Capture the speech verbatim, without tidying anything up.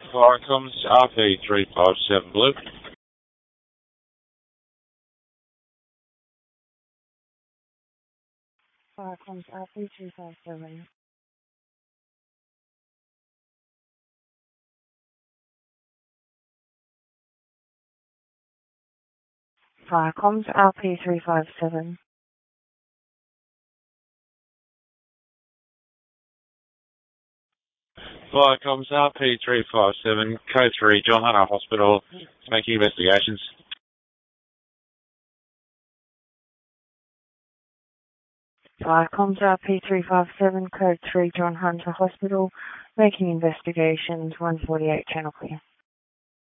Viacom's R P three five seven Blue. Viacom's R P three five seven. Viacom's R P three five seven. Viacom's R P three five seven, Code three, John Hunter Hospital, making investigations. Viacom's R P three five seven, Code three, John Hunter Hospital, making investigations, one forty-eight Channel Clear.